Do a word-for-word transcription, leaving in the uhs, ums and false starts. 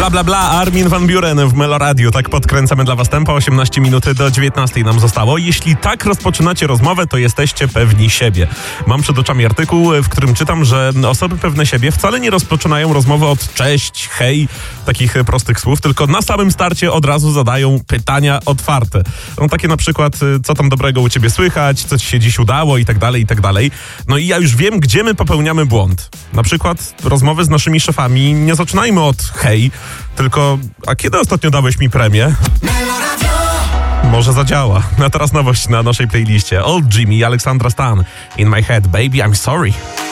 Bla, bla, bla, Armin van Buuren w Meloradiu. Tak podkręcamy dla was tempo. osiemnaście minut do dziewiętnastej nam zostało. Jeśli tak rozpoczynacie rozmowę, to jesteście pewni siebie. Mam przed oczami artykuł, w którym czytam, że osoby pewne siebie wcale nie rozpoczynają rozmowy od cześć, hej, takich prostych słów, tylko na samym starcie od razu zadają pytania otwarte. No takie na przykład, co tam dobrego u ciebie słychać, co ci się dziś udało i tak dalej, i tak dalej. No i ja już wiem, gdzie my popełniamy błąd. Na przykład rozmowy z naszymi szefami nie zaczynajmy od hej, tylko a kiedy ostatnio dałeś mi premię? Może zadziała. A teraz nowość na naszej playliście. Old Jimmy i Alexandra Stan. In my head, baby, I'm sorry.